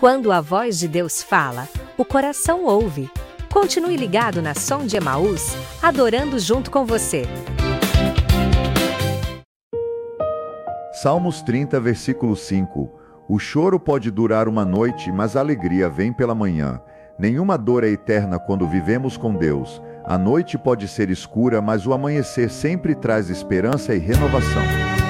Quando a voz de Deus fala, o coração ouve. Continue ligado na Som de Emaús, adorando junto com você. Salmos 30, versículo 5. O choro pode durar uma noite, mas a alegria vem pela manhã. Nenhuma dor é eterna quando vivemos com Deus. A noite pode ser escura, mas o amanhecer sempre traz esperança e renovação.